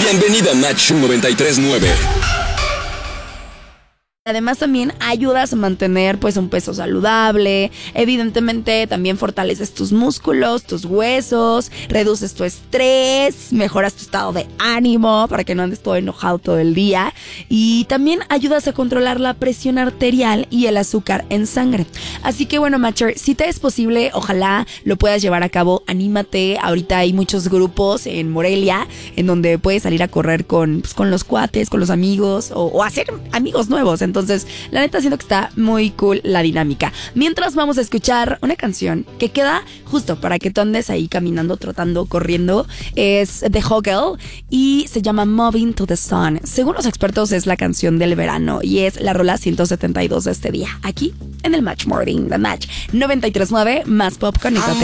Bienvenida a Match 93.9. Además también ayudas a mantener pues un peso saludable. Evidentemente también fortaleces tus músculos, tus huesos, reduces tu estrés, mejoras tu estado de ánimo para que no andes todo enojado todo el día. Y también ayudas a controlar la presión arterial y el azúcar en sangre. Así que bueno, Matcher, si te es posible, ojalá lo puedas llevar a cabo. Anímate. Ahorita hay muchos grupos en Morelia en donde puedes salir a correr con los cuates, con los amigos o hacer amigos nuevos. Entonces, la neta siento que está muy cool la dinámica. Mientras vamos a escuchar una canción que queda justo para que tú andes ahí caminando, trotando, corriendo. Es de Hoggle y se llama Moving to the Sun. Según los expertos es la canción del verano y es la rola 172 de este día. Aquí en el Match Morning, The Match 93.9, más pop, conéctate.